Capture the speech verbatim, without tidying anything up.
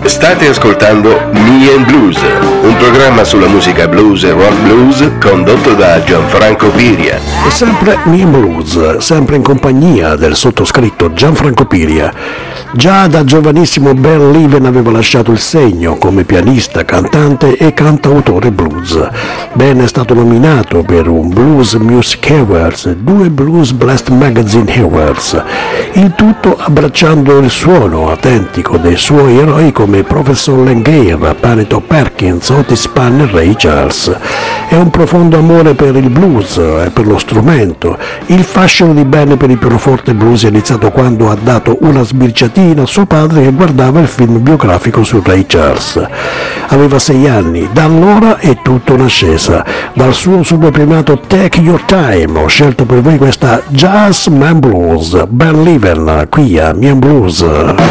State ascoltando Me and Blues, un programma sulla musica blues e rock blues condotto da Gianfranco Piria. E sempre Me and Blues, sempre in compagnia del sottoscritto Gianfranco Piria. Già da giovanissimo Ben Leven aveva lasciato il segno come pianista, cantante e cantautore blues. Ben è stato nominato per un Blues Music Awards e due Blues Blast Magazine Awards, il tutto abbracciando il suono autentico dei suoi eroi come Professor Langare, Paneto Perkins, Otis Spann e Ray Charles. È un profondo amore per il blues e per lo strumento. Il fascino di Ben per il pianoforte blues è iniziato quando ha dato una sbirciatina a suo padre che guardava il film biografico su Ray Charles. Aveva sei anni, da allora è tutto un'ascesa. Dal suo subprimato Take Your Time ho scelto per voi questa Jazz Man Blues, Ben Leven, qui a Me and Blues.